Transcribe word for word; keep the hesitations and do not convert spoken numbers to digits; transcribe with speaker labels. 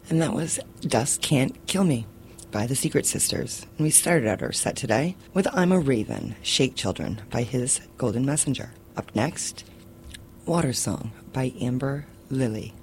Speaker 1: And that was Dust Can't Kill Me by the Secret Sisters. And we started out our set today with I'm a Raven, Shake Children by His Golden Messenger. Up next, Water Song by Amber Lily.